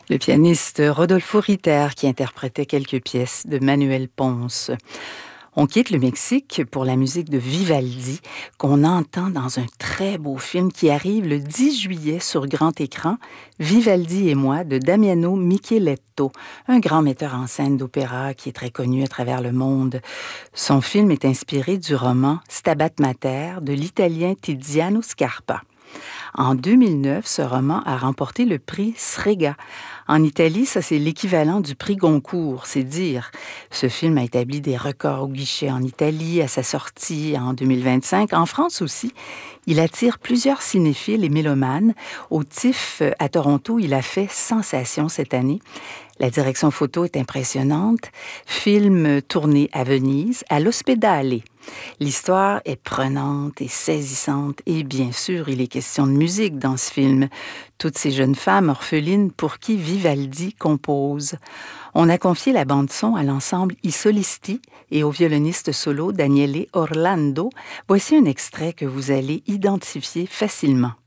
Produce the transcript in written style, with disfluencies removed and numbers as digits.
Le pianiste Rodolfo Ritter qui interprétait quelques pièces de Manuel Ponce. On quitte le Mexique pour la musique de Vivaldi, qu'on entend dans un très beau film qui arrive le 10 juillet sur grand écran, Vivaldi et moi, de Damiano Micheletto, un grand metteur en scène d'opéra qui est très connu à travers le monde. Son film est inspiré du roman Stabat Mater de l'italien Tiziano Scarpa. En 2009, ce roman a remporté le prix Strega. En Italie, ça c'est l'équivalent du prix Goncourt, c'est dire. Ce film a établi des records au guichet en Italie à sa sortie en 2025. En France aussi, il attire plusieurs cinéphiles et mélomanes. Au TIFF à Toronto, il a fait sensation cette année. La direction photo est impressionnante. Film tourné à Venise, à l'Ospedale. L'histoire est prenante et saisissante et bien sûr, il est question de musique dans ce film. Toutes ces jeunes femmes orphelines pour qui Vivaldi compose. On a confié la bande-son à l'ensemble I Solisti et au violoniste solo Daniele Orlando. Voici un extrait que vous allez identifier facilement.